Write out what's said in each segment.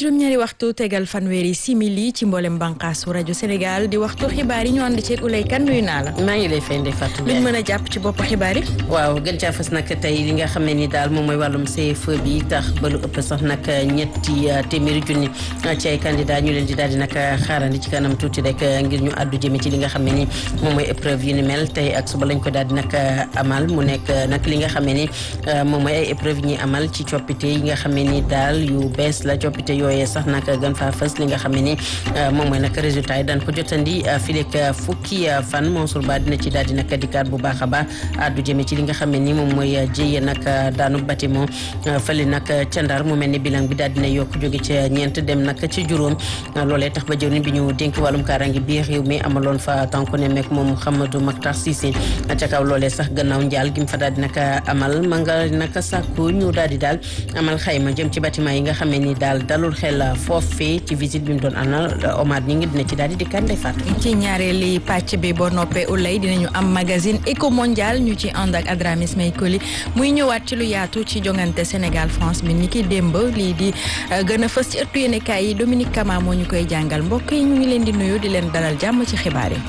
juróom-ñaari waxtu tegal fanweeri simili ci mboolem bànqaasu rajo Sénégal di waxtu xibaar yi ñu ànd ceeg Ulay Kan nuyu naa la. maa ngi lay fay Ndeye Fatou Ndiaye. luñ mën a jàpp ci bopp xibaar yi. waaw gën caa fas nag tey li nga xam ne ni daal moom mooy wàllum CFE bi tax ba lu ëpp sax nag ñetti téeméeri junni ci ay candidat ñu leen di daal di nag xaarandi ci kanam tuuti rek ngir ñu àddu jëme ci li nga xam ne ni moom mooy épreuve yu ni mel tey ak suba lañ ko daal di nag amal mu nekk nag li nga xam ne ni moom mooy ay épreuve yi ñuy amal ci coppite yi nga xam ne ni daal yu bees la coppite yooyee sax nag gën faa fës li nga xam ne ni moom mooy nag résultat yi daan ko jotandi fileeg fukki fan Mansour Ba dina ci daal di nag dikkaat bu baax a baax àddu jëme ci li nga xam ne ni moom mooy jëye nag daanu bâtiment fële nag ca Ndar mu mel ni bilan bi daal dina yokk jóge ca ñeent dem nag ci juróom loolee tax ba jëwriñ bi ñu dénk wàllum kaaraange bi réew mi amaloon fa tànku ne meek moom Mouhamadou Mactar Cissé ca kaw loolee sax gannaaw njaal gi mu fa daal di nag amal ma nga nag sàkku ñu daal di daal amal xayma jëm ci bâtiment yi nga xam ne ni daal dalul xel foofee ci visite bi mu doon anal Omar ñi ngi dina ci daal di dikkaat Ndeye Fatou. ci ñaareeli pàcc bi boo noppee Ulay dinañu am magazine Eco Mondial ñu ci ànd ak Adramis Maykoli muy ñëwaat ci lu yaatu ci jongante Sénégal France bi ni ki démb lii di gën a fës ci ëttu yéenekaay yi Dominique Kama moo ñu koy jàngal mbokk yi ñu ngi leen di nuyu di leen dalal jàmm ci xibaar yi.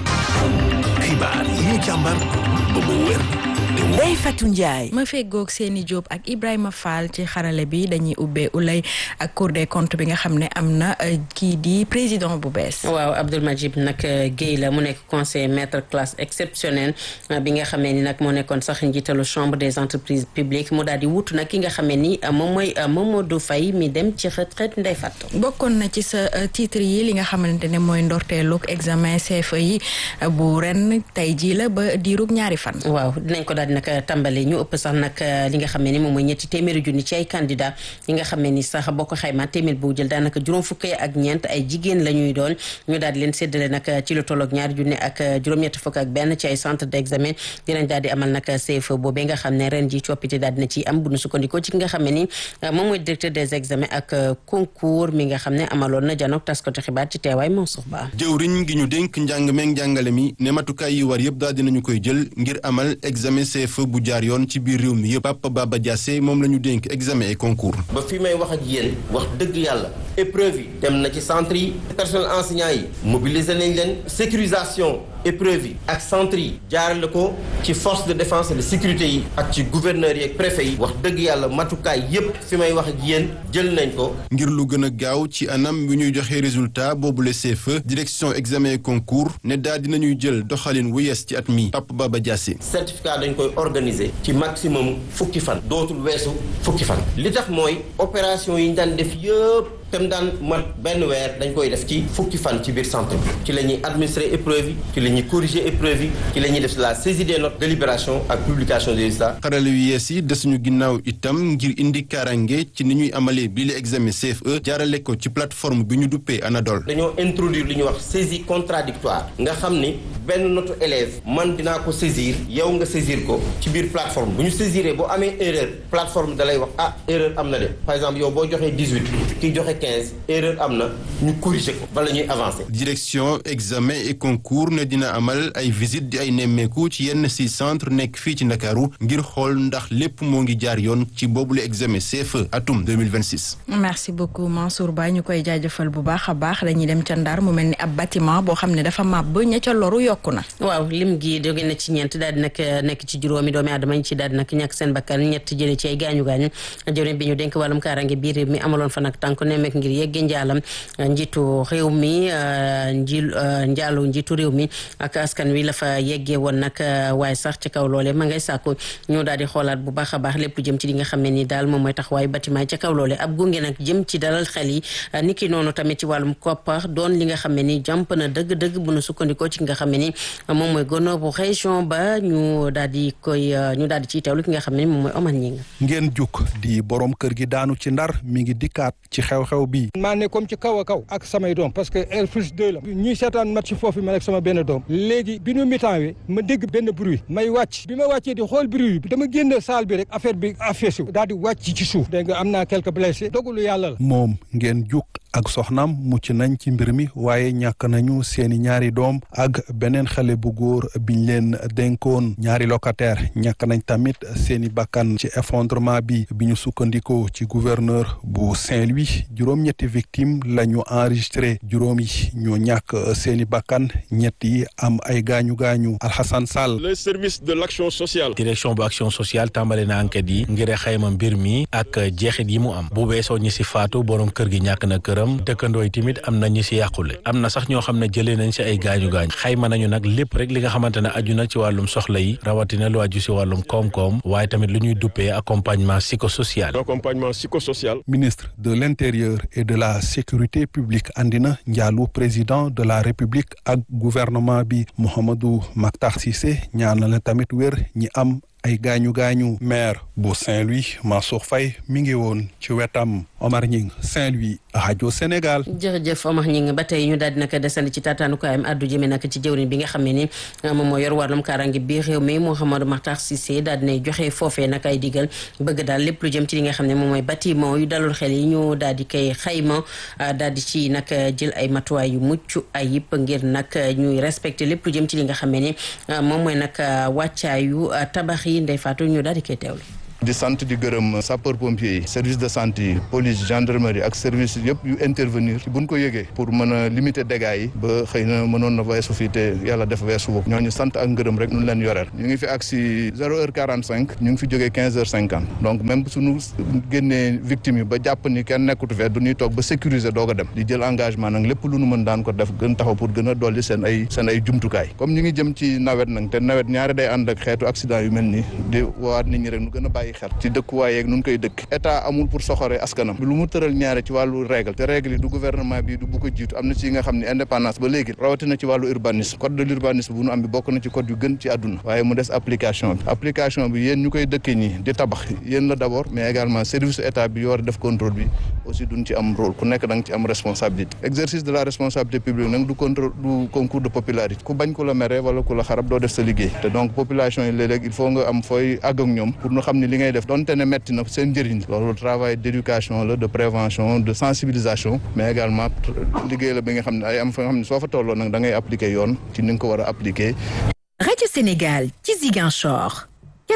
xibaar yi ñu càmbar ba mu wér. Ndeye Fatou Ndiaye. ma feggoog Seni Diop ak Ibrahima Fall ci xarale bi dañuy ubbee Ulay ak Cour des comptes bi nga xam ne am na kii di président bu bees. waaw Abdoul Majib nag Guèye la mu nekk conseiller maître classe exceptionnelle bi nga xamee ni nag moo nekkoon sax njiitalu chambre des entreprises publiques mu daal di wutu nag ki nga xamee ni moom mooy Mamadou Faye mi dem ci retraite Ndeye Fatou. bokkoon na ci sa titre yi li nga xamante ne mooy ndorteelug examen CFEE yi bu ren tey jii la ba diirug ñaari fan. waaw dinañ ko daal di nag tàmbali ñu ëpp sax nag li nga xam ne ni moom mooy ñetti téeméeri junni ci ay candidat yi nga xam ne ni sax boo ko xaymaa téeméer bu jël daanaka juróom fukk ak ñeent ay jigéen la ñuy doon ñu daal di leen séddale nag ci lu tolloog ñaari junni ak juróom-ñetti fukk ak benn ci ay centre d'examen dinañ daal di amal nag CFEE boobee nga xam ne ren ji coppite daal dina ci am bu ñu sukkandikoo ci nga xam ne ni moom mooy directeur des examens ak concours mi nga xam ne amaloon na janook taskatu xibaar ci teewaay Mansour Ba. jëwriñ gi ñu dénk njàng meeg njàngale mi ne matukaay yi war yëpp daal dinañu koy jël ngir amal examen CFEE bu jaar yoon ci biir réew mi yëpp Papa Baba Diassé moom la ñu dénk examen et concours. ba fi may wax ak yéen wax dëgg yàlla épreuve yi dem na ci centre yi personnel enseignant yi mobiliser nañ leen sécurisation épreuve yi ak centre yi jaarale ko ci force de défense et de sécurité yi ak ci gouverneurs yi ak préfet yi wax dëgg yàlla matukaay yépp fi may wax ak yéen jël nañ ko. ngir lu gën a gaaw ci anam wi ñuy joxe résultat boobule CFEE direction examen et concours ne daal dinañuy jël doxalin wu yees ci at mi Papa Baba Diassé. certificat dañ koy organiser ci maximum fukki fan dootul weesu fukki fan li tax mooy opération yi ñu daan def yëpp tem daan mat benn weer dañ koy def ci fukki fan ci biir centre bi ci la ñuy administrer épreuve yi ci la ñuy corriger épreuve yi ci la ñuy def la saisie des notes délibération ak publication des résultats. xarale yu yees yi desuñu ginnaaw itam ngir indi kaaraange ci ni ñuy amalee bii la examen CFEE jaarale ko ci plateforme bi ñu duppee Anadol. dañoo introduire li ñuy wax saisie contradictoire nga xam ni benn notu élève man dinaa ko saisir yow nga saisir ko ci biir plateforme bu ñu saisiree boo amee erreur plateforme da lay wax erreur am na de par exemple yow boo joxee 18 kii joxe 15 erreur am na ñu corriger ko bala ñuy avancer. direction examen et concours ne dina amal ay visite di ay nemmeeku ci yenn si centre nekk fii ci Ndakaaru ngir xool ndax lépp moo ngi jaar yoon ci boobule examen CFEE atum 2026. merci beaucoup Mansour Ba ñu koy jaajëfal bu baax a baax dañuy dem ca Ndar mu mel ni ab bâtiment boo xam ne dafa màbb ña ca loru yokku na. waaw lim gi jóge na ci ñeent daal di nag nekk ci juróomi doomi aadama ñu ci daal di nag ñàkk seen bakkan ñett jëlee ci ay gaañu-gaañu jëwriñ bi ñu dénk wàllum kaaraange biir réew mi amaloon fa nag tànk nemmeek ngir yegge njaalam njiitu réew mi njaalu njiitu réew mi ak askan wi la fa yeggee woon nag waaye sax ci kaw loole ma ngay sàkku ñu daal di xoolaat bu baax a baax lépp lu jëm ci li nga xam ne ni daal moom mooy taxawaayu bâtiment yi ca kaw loole ab gunge nag jëm ci dalal xel yi niki noonu tamit ci wàllum koppar doon li nga xam ne ni jàmp na dëgg-dëgg bu nu sukkandikoo ci nga xam ne ni moom mooy gouverneur bu région ba ñu daal di ciy teewlu ki nga xam ne moom mooy Omar Ñing ngeen juk di borom kër gi daanu ci Ndar mi ngi dikkaat ci xew-xew bi maa ne comme ci kaw a kaw ak samay doom parce que R+2 la ñuy seetaan match foofu ma nekk sama benn doom léegi bi ñu mi-temps wi ma dégg benn bruit may wàcc bi ma wàccee di xool bruit bi dama génn salle bi rek affaire bi affaire daal di wàcc ci suuf dégg nga am naa quelques blessés dogalu yàlla la moom ngeen juk ak soxnaam mucc nañ ci mbir mi waaye ñàkk nañu seeni ñaari doom ak beneen xale bu góor biñ leen dénkoon ñaari locataire ñàkk nañ tamit seeni bakkan ci effondrement bi ñu sukkandikoo ci gouverneur bu Saint-Louis juróom-ñetti victime la ñu enregistré juróom yi ñoo ñàkk seeni bakkan ñett yi am ay gaañu-gaañu. Alhassane Sall. le service de l'action sociale. direction bu action sociale tàmbali na enquête yi ngir xayma mbir mi ak jeexit yi mu am bu weesoo ñi si faatu borom kër gi ñàkk na këram dëkkandoo yi tamit am na ñi si yàqule am na sax ñoo xam ne jëlee nañ si ay gaañu-gaañu xayma nañu nag lépp rek li nga xamante ne aju na ci wàllum soxla yi rawatina lu aju si wàllum koom-koom waaye tamit lu ñuy duppee accompagnement psychosocial. accompagnement psychosocial. ministre de l'intérieur et de la sécurité publique andina njaalu président de la république ak gouvernement bi Mouhamadou Makhtar Cissé ñaanal na tamit wér ñi am ay gaañu-gaañu. maire bu Saint-Louis Mansour Faye mi ngi woon ci wetam. Omar Ñing Saint-Louis rajo Sénégal. jërëjëf Omar Ñing ba tey ñu daal di nag desandi ci taataanukaayam addu jëmee nag ci jëwriñ bi nga xam ne ni moom moo yor wàllum kaaraange bi réew mi Mouhamadou Makhtar Cissé daal di nay joxe foofee nag ay digal bëgg daal lépp lu jëm ci li nga xam ne moom mooy bâtiment yu dalul xel yi ñu daal di koy xayma daal di ci nag jël ay matuwaay yu mucc ayib ngir nag ñuy respecté lépp lu jëm ci li nga xam ne ni moom mooy nag wàccaayu tabax yi Ndeye Fatou ñu daal di koy teewlu. di sant di gërëm sapeur pompier yi service de santé yi police gendarmerie ak service yëpp yu intervenir ci buñ ko yëgee pour mën a limiter dégâts yi ba xëy na mënoon na weesu fii te yàlla def weesu boobu ñooñu sant ak ngërëm rek ñu leen yoreel ñu ngi fi ak si 0h45 ñu ngi fi jógee 15h50 donc même suñu génnee victimes yi ba jàpp ni kenn nekkutu fee du ñuy toog ba sécuriser doog a dem di jël engagement nag lépp lu nu mën daan ko def gën taxaw pour gën a dolli seen ay jumtukaay comme ñu ngi jëm ci nawet nag te nawet ñaari day ànd ak xeetu accident yu mel nii di waat nit ñi rek nu gën a bàyyi xel ci dëkkuwaay yeeg nun koy dëkk état amul pour soxore askanam lu mu tëral ñaare ci wàllu règle te règle yi du gouvernement bi du bu ko jiitu am na ci nga xam ne indépendance ba léegi rawatina ci wàllu urbanisme code de l'urbanisme bu nu am bi bokk na ci code yu gën ci àdduna waaye mu des application bi yéen ñu koy dëkkee ñi di tabax yéen la d'abord mais également service état bi yor def contrôle bi aussi duñ ci am rôle ku nekk da nga ci am responsabilité exercice de la responsabilité publique nag du concours de popularité ku bañ ku la mere wala ku la xarab doo def sa liggéey te donc population yi léeg-léeg il faut nga am fooy àgg ak ñoom pour ñu xam ne li ngay def donte ne metti na seen njëriñ loolu travail d'éducation la de prévention de sensibilisation mais également liggéey la bi nga xam ne ay am fa nga xam ne soo fa tolloo nag da ngay appliquer yoon ci ni nga ko war a appliquer. rajo Sénégal ci Ziguinchor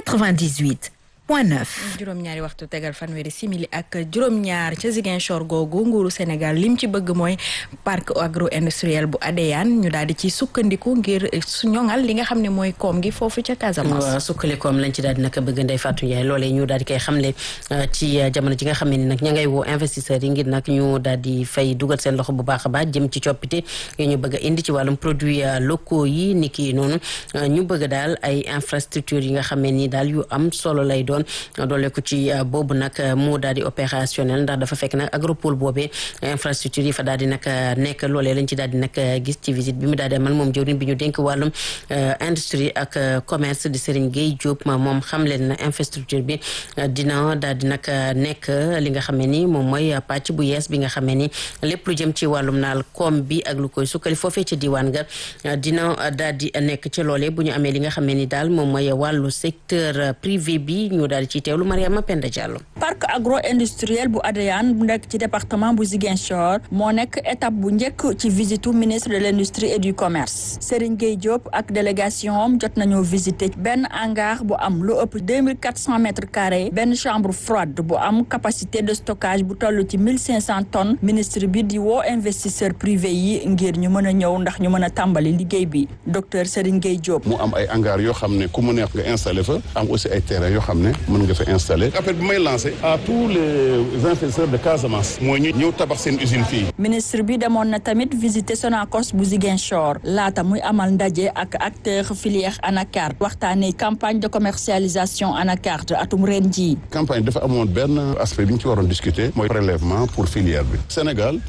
98.9. juróom-ñaari waxtu tegal fanweeri simili ak juróom-ñaar ca Ziguinchor googu nguuru Sénégal lim ci bëgg mooy parc agro-industriel bu Adéane ñu daal di ci sukkandiku ngir su ñoŋal li nga xam ne mooy koom gi foofu ca Casamance. waaw sukkandikoom lañ ci daal di nag bëgg Ndeye Fatou Ndiaye loolee ñu daal di koy xamle ci jamono ji nga xam ne ni nag ña ngay woo investisseurs yi ngir nag ñu daal di fay dugal seen loxo bu baax a baax jëm ci coppite yi ñu bëgg a indi ci wàllum produits locaux yi ni ki noonu ñu bëgg daal ay infrastructures yi nga xam ne ni daal yu am solo lay doon doole ko ci boobu nag moo daal di opérationnel ndax dafa fekk nag agropole boobee infrastructure yi fa daal di nag nekk loolee lañ ci daal di nag gis ci visite bi mu daal di amal moom jëwriñ bi ñu dénk wàllum industrie ak commerce di Serigne Gueye Diop moom xam leen na infrastructure bi dina daal di nag nekk li nga xam ne ni moom mooy pàcc bu yees bi nga xam ne ni lépp lu jëm ci wàllum naal koom bi ak lu koy sukkali foofee ca diwaan ga dina daal di nekk ci loolee bu ñu amee li nga xam ne ni daal moom mooy wàllu secteur privé bi ñu daal di ci teewlu Mariama Penda Diallo. parc agro-industriel bu Adéane bu nekk ci département bu Ziguinchor moo nekk étape bu njëkk ci visitu ministre de l'industrie et du commerce Serigne Gueye Diop ak délégation am jot nañoo visiter benn hangar bu am lu ëpp 2400 mètres carrés benn chambre froide bu am capacité de stockage bu toll ci 1500 tonnes ministre bi di woo investisseur privé yi ngir ñu mën a ñëw ndax ñu mën a tàmbali liggéey bi docteur Serigne Gueye Diop. mu am ay hangar yoo xam ne ku mu neex nga installé fa am aussi ay terrain yoo xam ne mën nga fa installé appel bi may lancé à tous les investisseurs de Casamance mooy ñu ñëw tabax seen usine fii. ministre bi demoon na tamit visiter Sonacos bu Ziguinchor laata muy amal ndaje ak acteur filière Anacard waxtaanee campagne de commercialisation Anacard atum ren jii. campagne dafa amoon benn aspect bi ñu ci waroon discuter mooy prélèvement pour filière bi. Sénégal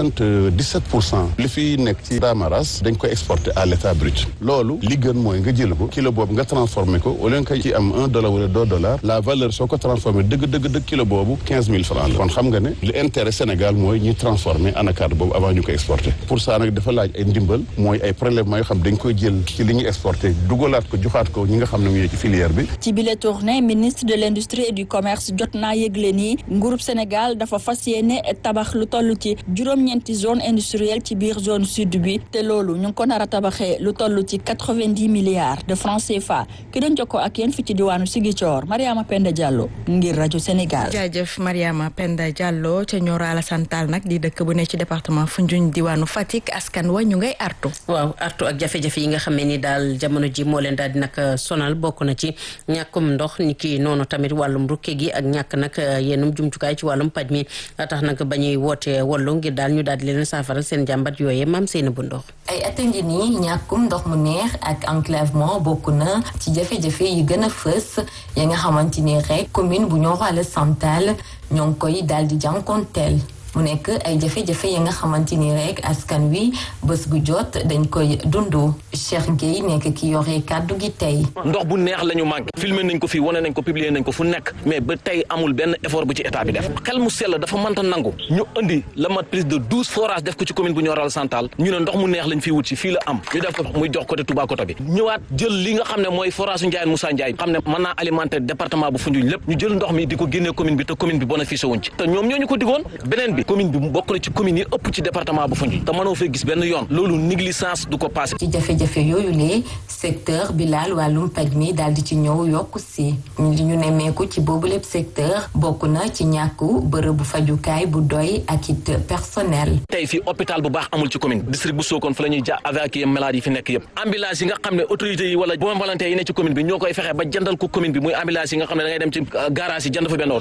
97% li fi nekk ci Damaras dañ koy exporter à l'état brut loolu li gën mooy nga jël ko kilo boobu nga transformé ko au lieu nga ci am $1 wala $2 la valeur soo ko transformé dëgg kilo boobu 15 000 francs la kon xam nga ne li intérêt Sénégal mooy ñuy transformer anacarde boobu avant ñu koy exporter pour ça nag dafa laaj ay ndimbal mooy ay prélèvement yoo xam dañ koy jël ci li ñuy exporter dugalaat ko joxaat ko ñi nga xam ne mu ci filière bi. ci bile tournée ministre de l'industrie et du commerce jot naa yëgle ni nguurub Sénégal dafa fas yéene tabax lu toll ci juróom-ñeenti zone industrielle ci biir zone sud bi te loolu ñu ngi ko nar a tabaxee lu toll ci 90 milliards de francs CFA ki doon jokkoo ak yéen fi ci diwaanu Ziguinchor Mariama Penda Diallo ngir rajo Sénégal. jaajëf Mariama Penda Diallo ca Nioro Alassane Tall nag di dëkk bu ne ci département Foundiougne diwaanu Fatick askan wa ñu ngay artu. waaw artu ak jafe-jafe yi nga xam ne ni daal jamono ji moo leen daal di nag sonal bokk na ci ñàkkum ndox ni ki noonu tamit wàllum rukke gi ak ñàkk nag yennum jumtukaay ci wàllum paj mi tax nag ba ñuy woote wallu ngir daal ñu daal di leen saafaral seen jàmbat yooyee maam seen bu ndox. ay at a ngi nii ñàkkum ndox mu neex ak enclavement bokk na ci jafe-jafe yi gën a fës ya nga xamante ni rek commune bu Nioro Alassane Tall ñoo ngi koy daal di jànkonteel mu nekk ay jafe-jafe ya nga xamante ni rek askan wi bés bu jot dañ koy dundu Cheikh Gueye nekk ki yore kàddu gi tey. ndox bu neex la ñu manqué filmé nañ ko fii wane nañ ko publier nañ ko fu nekk mais ba tey amul benn effort bu ci état bi def xel mu sell dafa mënta nangu ñu indi la mat plus de 12 forages def ko ci commune bu Nioro Alassane Tall ñu ne ndox mu neex lañ fiy wut si fii la am ñu def ko muy jox côté Toubacouta bi ñëwaat jël li nga xam ne mooy forage Ndiaye Moussa Ndiaye xam ne mën naa alimenter département bu Foundiougne lépp ñu jël ndox mi di ko génnee commune bi te commune bi bénéficié wuñ ci te ñoom ñoo ñu ko digoon beneen bi commune bi bokk na ci commune yi ëpp ci département bu Foundiougne te mënoo fee gis benn yoon loolu négligence du ko passé. ci jafe-jafe yooyu lee secteur bi laal wàllum paj mi daal di ci ñëw yokku si li ñu nemmeeku ci boobu lépp secteur bokk na ci ñàkku bërëbu fajukaay bu doy ak it personnel. tey fii hôpital bu baax amul ci commune district bu Sokone fa la ñuy évacuer malade yi fi nekk yëpp ambulance yi nga xam ne autorités yi wala bon volontaire yi ne ci commune bi ñoo koy fexe ba jëndal ko commune bi muy ambulance yi nga xam ne da ngay dem ci garage yi jënd fa benn